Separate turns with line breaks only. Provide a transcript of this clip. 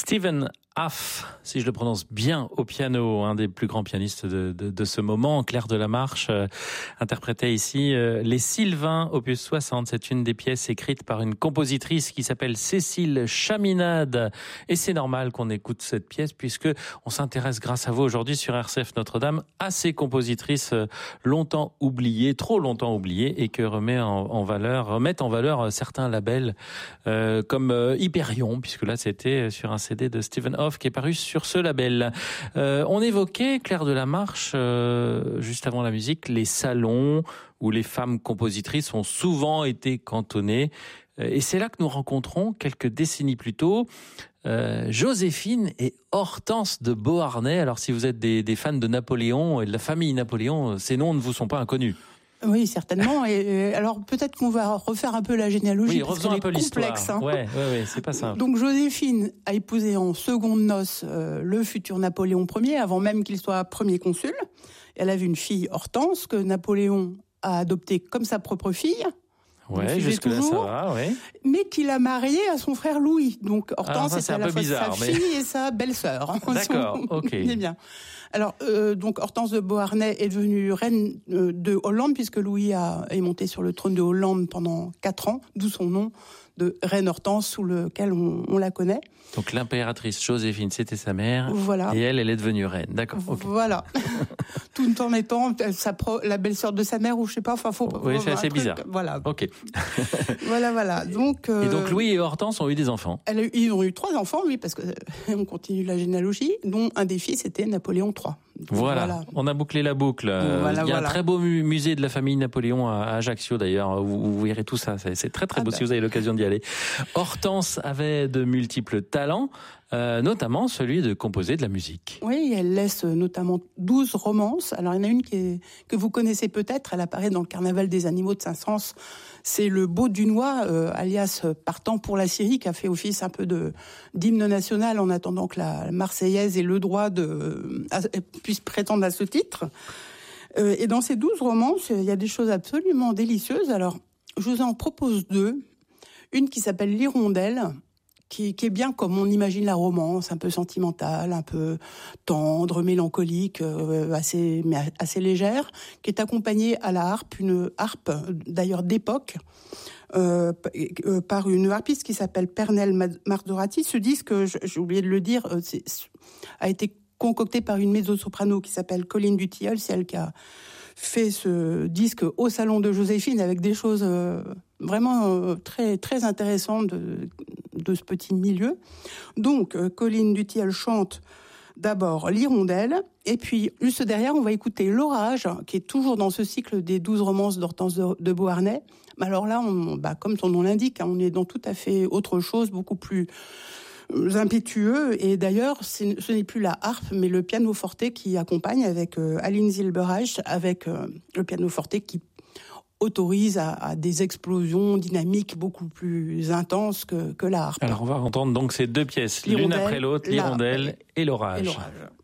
Stephen Hoff, si je le prononce bien, au piano, un des plus grands pianistes de ce moment. Claire Delamarche interprétait ici Les Sylvains, opus 60. C'est une des pièces écrites par une compositrice qui s'appelle Cécile Chaminade. Et c'est normal qu'on écoute cette pièce puisque on s'intéresse grâce à vous aujourd'hui sur RCF Notre-Dame à ces compositrices longtemps oubliées, trop longtemps oubliées, et que remettent en valeur certains labels comme Hyperion, puisque là c'était sur un CD de Stephen Hoff qui est paru sur ce label. On évoquait, Claire Delamarche, juste avant la musique, les salons où les femmes compositrices ont souvent été cantonnées. Et c'est là que nous rencontrons, quelques décennies plus tôt, Joséphine et Hortense de Beauharnais. Alors si vous êtes des fans de Napoléon et de la famille Napoléon, ces noms ne vous sont pas inconnus.
Oui, certainement. Et alors peut-être qu'on va refaire un peu la généalogie,
oui,
parce qu'elle est complexe. Hein.
Ouais, c'est pas simple.
Donc Joséphine a épousé en secondes noces le futur Napoléon Ier, avant même qu'il soit premier consul. Elle avait une fille, Hortense, que Napoléon a adoptée comme sa propre fille.
Ouais, jusque-là ça va, ouais.
Mais qu'il a mariée à son frère Louis. Donc Hortense
c'est
à la fois sa fille et sa belle-sœur.
D'accord, ok.
C'est bien. Alors, donc Hortense de Beauharnais est devenue reine de Hollande, puisque Louis est monté sur le trône de Hollande pendant 4 ans, d'où son nom de reine Hortense, sous lequel on la connaît.
Donc l'impératrice Joséphine, c'était sa mère,
voilà.
Et elle est devenue reine, d'accord. Okay.
Voilà, tout en étant la belle-sœur de sa mère, ou je sais pas, enfin
oui, c'est assez bizarre.
Voilà.
Ok.
voilà. Donc.
Et donc Louis et Hortense ont eu des enfants.
Ils ont eu 3 enfants, oui, parce que on continue la généalogie, dont un des fils était Napoléon III.
Voilà, on a bouclé la boucle. Il y a un très beau musée de la famille Napoléon à Ajaccio d'ailleurs, où vous verrez tout ça. C'est très beau si vous avez l'occasion d'y aller. Hortense avait de multiples talents, notamment celui de composer de la musique.
Oui, elle laisse notamment 12 romances. Alors il y en a une que vous connaissez peut-être, elle apparaît dans le Carnaval des animaux de Saint-Saëns. C'est le Beaudunois, alias Partant pour la Syrie, qui a fait office un peu d'hymne national en attendant que la Marseillaise ait le droit puisse prétendre à ce titre. Et dans ces 12 romances, il y a des choses absolument délicieuses. Alors, je vous en propose 2. Une qui s'appelle L'Hirondelle, qui est bien comme on imagine la romance, un peu sentimentale, un peu tendre, mélancolique, assez légère, qui est accompagnée à la harpe, une harpe d'ailleurs d'époque, par une harpiste qui s'appelle Pernelle Mardorati. Ce disque, j'ai oublié de le dire, a été concocté par une mezzo-soprano qui s'appelle Colline Dutilleul. C'est elle qui a fait ce disque au salon de Joséphine, avec des choses vraiment très très intéressantes de ce petit milieu. Donc Colline Dutilleul chante d'abord L'Hirondelle, et puis juste derrière on va écouter L'Orage, qui est toujours dans ce cycle des 12 romances d'Hortense de Beauharnais. Alors là, comme son nom l'indique, on est dans tout à fait autre chose, beaucoup plus impétueux, et d'ailleurs ce n'est plus la harpe mais le pianoforte qui accompagne, avec Aline Zilberreich, avec le pianoforte qui autorise à des explosions dynamiques beaucoup plus intenses que la harpe.
Alors on va entendre donc ces 2 pièces, l'une après l'autre, L'Hirondelle et L'Orage.